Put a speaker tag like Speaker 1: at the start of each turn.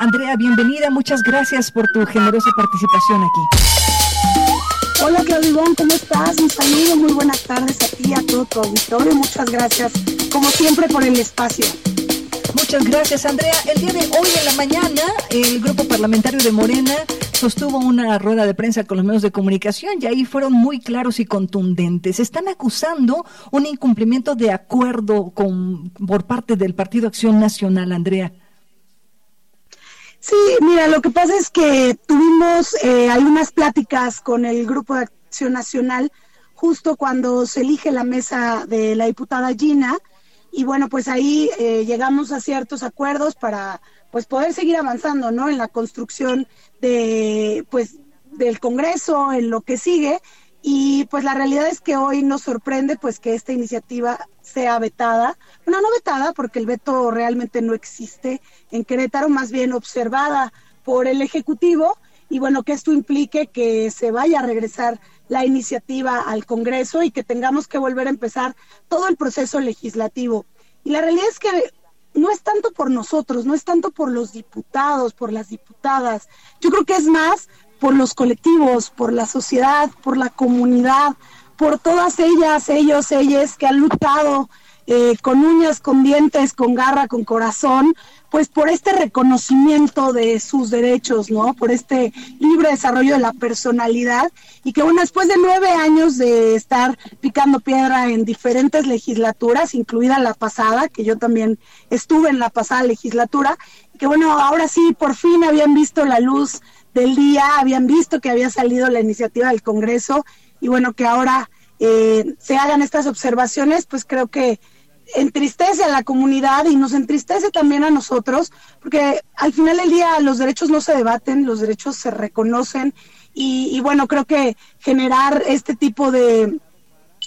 Speaker 1: Andrea, bienvenida, muchas gracias por tu generosa participación aquí.
Speaker 2: Hola Claudio Ivonne, ¿cómo estás? Un saludo, muy buenas tardes a ti, a todo tu auditorio, muchas gracias, como siempre, por el espacio.
Speaker 1: Muchas gracias, Andrea. El día de hoy en la mañana, el grupo parlamentario de Morena sostuvo una rueda de prensa con los medios de comunicación y ahí fueron muy claros y contundentes. Están acusando un incumplimiento de acuerdo por parte del Partido Acción Nacional, Andrea.
Speaker 2: Sí, mira, lo que pasa es que tuvimos algunas pláticas con el Grupo de Acción Nacional justo cuando se elige la mesa de la diputada Gina, y bueno, pues ahí llegamos a ciertos acuerdos para pues poder seguir avanzando, ¿no? En la construcción de pues del Congreso, en lo que sigue, y pues la realidad es que hoy nos sorprende pues que esta iniciativa sea vetada, bueno, no vetada porque el veto realmente no existe en Querétaro, más bien observada por el Ejecutivo, y bueno, que esto implique que se vaya a regresar la iniciativa al Congreso y que tengamos que volver a empezar todo el proceso legislativo. Y la realidad es que no es tanto por nosotros, no es tanto por los diputados, por las diputadas, yo creo que es más por los colectivos, por la sociedad, por la comunidad, por todas ellas, ellos, ellas que han luchado con uñas, con dientes, con garra, con corazón, pues por este reconocimiento de sus derechos, ¿no? Por este libre desarrollo de la personalidad, y que bueno, después de 9 años de estar picando piedra en diferentes legislaturas, incluida la pasada, que yo también estuve en la pasada legislatura, que bueno, ahora sí, por fin habían visto la luz del día, habían visto que había salido la iniciativa del Congreso, y bueno, que ahora se hagan estas observaciones, pues creo que entristece a la comunidad y nos entristece también a nosotros, porque al final del día los derechos no se debaten, los derechos se reconocen, y bueno, creo que generar este tipo de